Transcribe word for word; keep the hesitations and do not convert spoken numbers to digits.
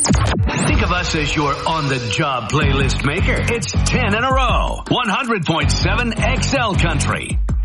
Think of us as your on-the-job playlist maker. It's ten in a row. one hundred point seven X L Country.